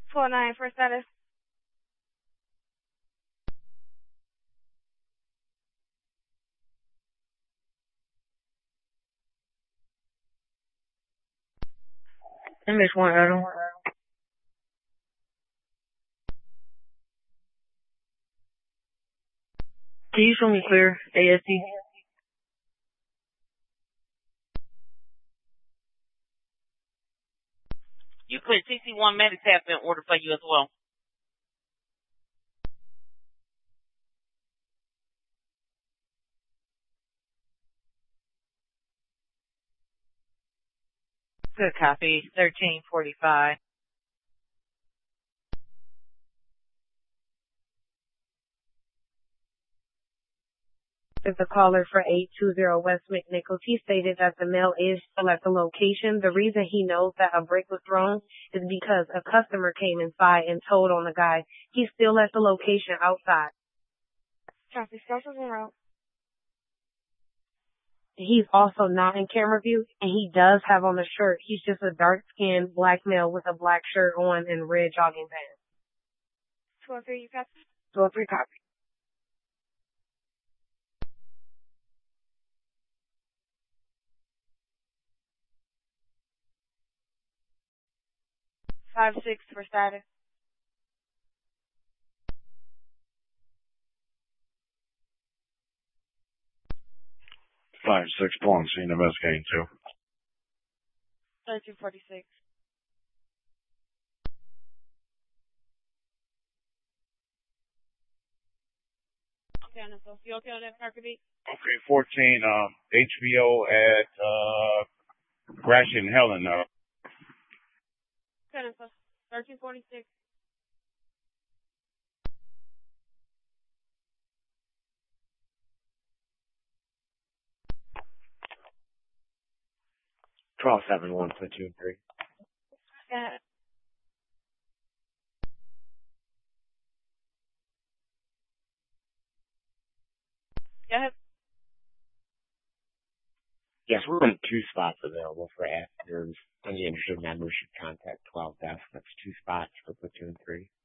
4-9 for status. MH1 Adam. Can you show me clear ASD? You clear. TC1 medics have been ordered for you as well. Good copy. 1345. Is the caller for 820 West McNichols. He stated that the male is still at the location. The reason he knows that a brick was thrown is because a customer came inside and told on the guy. He's still at the location outside. Copy. Specials en route. He's also not in camera view, and he does have on the shirt. He's just a dark-skinned black male with a black shirt on and red jogging pants. 203, you copy? 203 copy. Five six for status. Five six pulling scene investigating too. 1346. Okay, so you okay on that Parker beat? Okay, 14, HBO at, Gratiot and Helen, Okay, so 1346. Twelve seven one platoon 3. Yeah. Go ahead. Yes, we're in 2 spots available for actors. Any interested members should contact 12F. That's 2 spots for platoon 3.